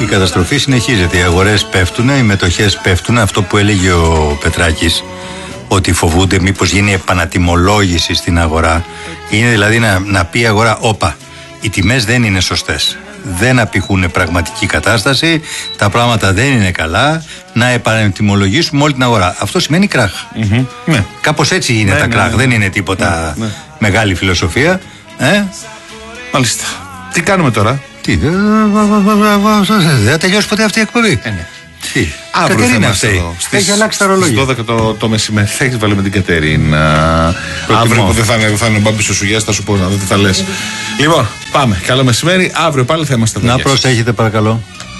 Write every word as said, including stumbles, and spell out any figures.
Η καταστροφή συνεχίζεται. Οι αγορές πέφτουν, οι μετοχές πέφτουν. Αυτό που έλεγε ο Πετράκης, ότι φοβούνται μήπως γίνει επανατιμολόγηση στην αγορά. Είναι δηλαδή να, να πει η αγορά, όπα, οι τιμές δεν είναι σωστές. Δεν απηχούν πραγματική κατάσταση, τα πράγματα δεν είναι καλά, να επανατιμολογήσουμε όλη την αγορά. Αυτό σημαίνει κράχ. Mm-hmm. Ναι. Κάπως έτσι είναι ναι, τα ναι, κράχ, ναι. δεν είναι τίποτα ναι, ναι. μεγάλη φιλοσοφία. Ε? Μάλιστα. Τι κάνουμε τώρα? Τι, δεν θα τελειώσει ποτέ αυτή η εκπομπή. Ε, ναι. Τι, αύριο θα είμαστε εδώ. Έχει αλλάξει τα ρολόγια. Στις δώδεκα το, το μεσημέρι θα έχεις βάλει με την Κατερίνα. Αύριο που δεν θα είναι, θα είναι ο Μπάμπης ο Σουγιάς, θα σου πω να δω τι θα λες. Λοιπόν, πάμε. Καλό μεσημέρι. Αύριο πάλι θα είμαστε εδώ. Να προσέχετε παρακαλώ.